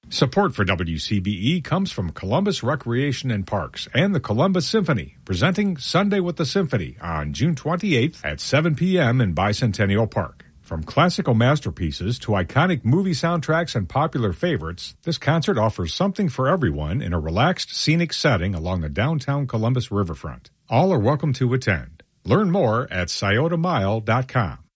Support for WCBE comes from Columbus Recreation and Parks and the Columbus Symphony, presenting Sunday with the Symphony on June 28th at 7 p.m. in Bicentennial Park. From classical masterpieces to iconic movie soundtracks and popular favorites, this concert offers something for everyone in a relaxed, scenic setting along the downtown Columbus riverfront. All are welcome to attend. Learn more at sciotamile.com.